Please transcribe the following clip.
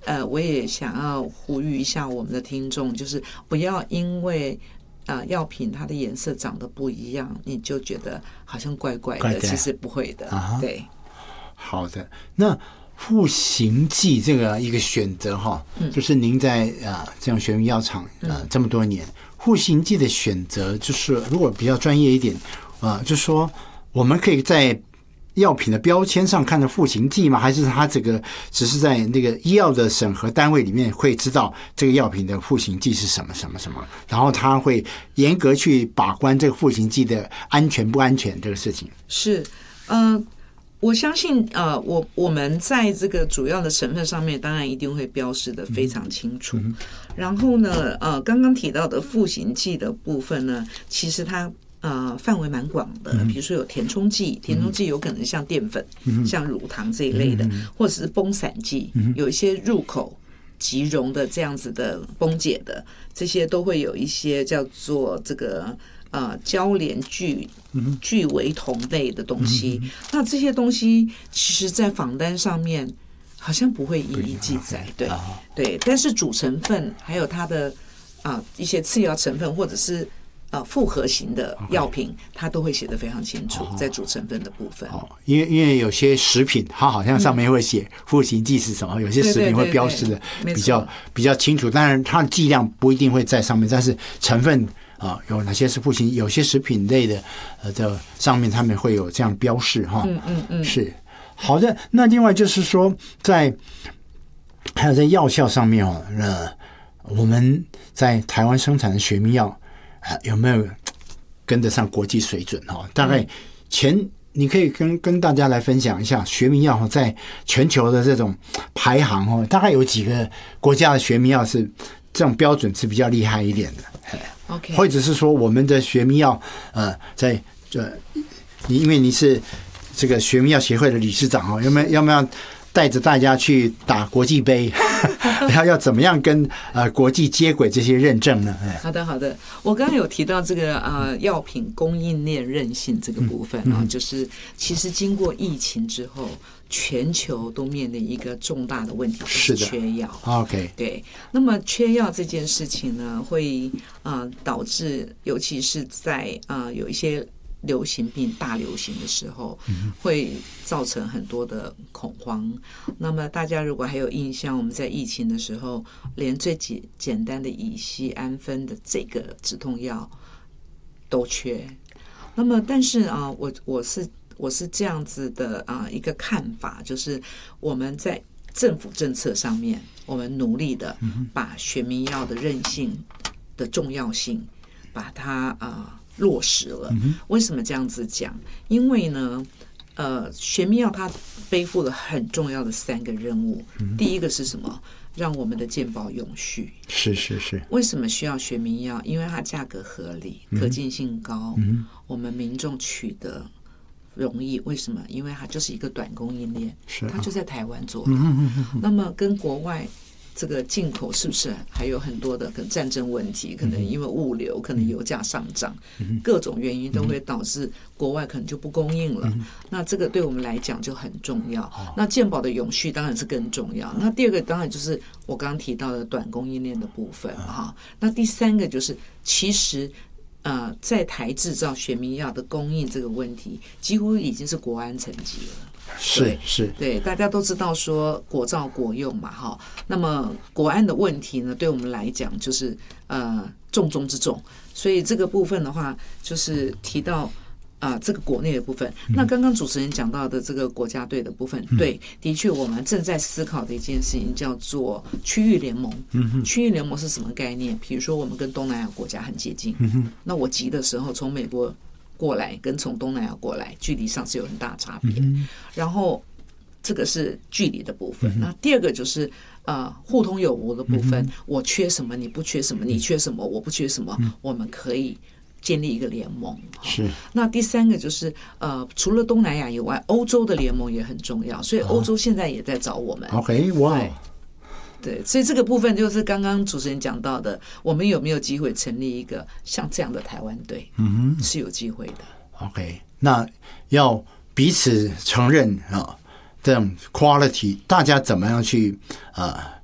我也想要呼吁一下我们的听众，就是不要因为药品它的颜色长得不一样，你就觉得好像怪怪的，其实不会的。对， 好的。那复形剂这个一个选择哈，就是您在这样学名药厂这么多年，复形剂的选择，就是如果比较专业一点就是说我们可以在药品的标签上看的复形剂吗？还是它这个只是在那个医药的审核单位里面会知道这个药品的复形剂是什么什么什么，然后它会严格去把关这个复形剂的安全不安全这个事情？ 是，我相信我们在这个主要的成分上面，当然一定会标示的非常清楚。然后呢，刚刚提到的复形剂的部分呢，其实它范围蛮广的，比如说有填充剂，填充剂有可能像淀粉、像乳糖这一类的，或者是崩散剂，有一些入口即溶的这样子的崩解的，这些都会有一些叫做这个交联聚维酮类的东西。那这些东西其实在访单上面好像不会一一记载，对，但是主成分还有它的一些次要成分或者是复合型的药品，它都会写得非常清楚，在主成分的部分。 因为有些食品它好像上面会写复形剂是什么，有些食品会标示的比较清楚，当然它的剂量不一定会在上面，但是成分有哪些是复形，有些食品类的上面他们会有这样标示哈。是好的。那另外就是说，还有在药效上面我们在台湾生产的学名药有没有跟得上国际水准？大概你可以跟大家来分享一下学名药在全球的这种排行大概有几个国家的学名药是这种标准是比较厉害一点的。 OK， 或者是说我们的学名药在因为你是这个学名药协会的理事长要不要带着大家去打国际杯然后要怎么样跟国际接轨这些认证呢？ 好的，我刚刚有提到这个药品供应链韧性这个部分就是其实经过疫情之后，全球都面临一个重大的问题，就是缺药。 OK， 对，那么缺药这件事情呢，会导致，尤其是在有一些流行病大流行的时候，会造成很多的恐慌。那么大家如果还有印象，我们在疫情的时候，连最简单的乙酰氨酚的这个止痛药都缺。那么但是我是这样子的一个看法，就是我们在政府政策上面，我们努力的把学名药的韧性的重要性把它落实了。为什么这样子讲？因为呢学名药它背负了很重要的3个任务。第一个是什么？让我们的健保永续。 是。 为什么需要学名药？因为它价格合理，可进性高，我们民众取得容易。为什么？因为它就是一个短供应链，它就在台湾做的。那么跟国外这个进口是不是还有很多的可能战争问题？可能因为物流，可能油价上涨，各种原因都会导致国外可能就不供应了。那这个对我们来讲就很重要。那健保的永续当然是更重要。那第二个当然就是我刚刚提到的短供应链的部分哈。那第3个就是其实在台制造学名药的供应这个问题，几乎已经是国安层级了。 是， 对，大家都知道说国造国用嘛，哈。那么国安的问题呢，对我们来讲就是重中之重。所以这个部分的话，就是提到这个国内的部分。那刚刚主持人讲到的这个国家队的部分，对，的确我们正在思考的一件事情叫做区域联盟。区域联盟是什么概念？比如说我们跟东南亚国家很接近，那我急的时候从美国过来跟从东南亚过来距离上是有很大差别。然后这个是距离的部分。那第二个就是互通有无的部分。我缺什么你不缺什么，你缺什么我不缺什么，我们可以建立一个联盟。 是。 那第3个就是除了东南亚以外，欧洲的联盟也很重要，所以欧洲现在也在找我们。 OK， 哇。 对，所以这个部分就是刚刚主持人讲到的，我们有没有机会成立一个像这样的台湾队？是有机会的。 OK， 那要彼此承认这种 quality， 大家怎么样去